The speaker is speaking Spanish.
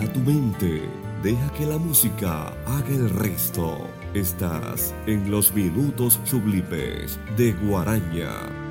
tu mente. Deja que la música haga el resto. Estás en los minutos sublimes de Guaraña.